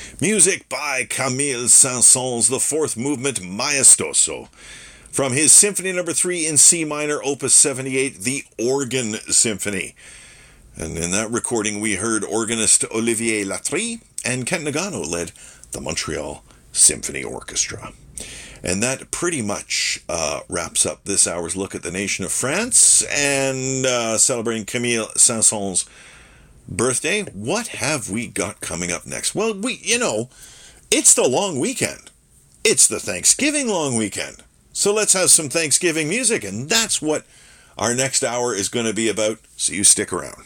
Music by Camille Saint-Saëns, the fourth movement, Maestoso. From his Symphony No. 3 in C minor, Opus 78, the Organ Symphony. And in that recording, we heard organist Olivier Latry, and Kent Nagano led the Montreal Symphony Orchestra. And that pretty much wraps up this hour's look at the nation of France and celebrating Camille Saint-Saëns' birthday. What have we got coming up next? Well, it's the long weekend. It's the Thanksgiving long weekend. So let's have some Thanksgiving music, and that's what our next hour is going to be about, so you stick around.